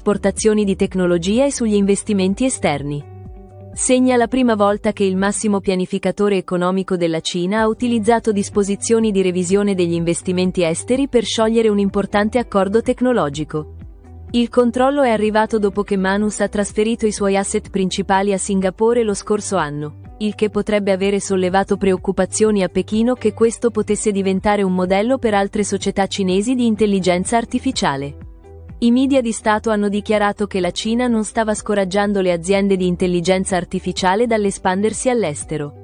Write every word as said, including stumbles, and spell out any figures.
esportazioni di tecnologia e sugli investimenti esterni. Segna la prima volta che il massimo pianificatore economico della Cina ha utilizzato disposizioni di revisione degli investimenti esteri per sciogliere un importante accordo tecnologico. Il controllo è arrivato dopo che Manus ha trasferito i suoi asset principali a Singapore lo scorso anno, il che potrebbe avere sollevato preoccupazioni a Pechino che questo potesse diventare un modello per altre società cinesi di intelligenza artificiale. I media di Stato hanno dichiarato che la Cina non stava scoraggiando le aziende di intelligenza artificiale dall'espandersi all'estero.